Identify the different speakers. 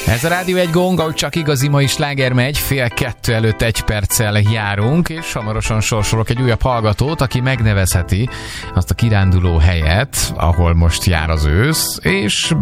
Speaker 1: Ez a Rádió egy Gong, ahogy csak igazi mai sláger megy, 1:30 előtt 1 perccel járunk, és hamarosan sorsolok egy újabb hallgatót, aki megnevezheti azt a kiránduló helyet, ahol most jár az ősz, és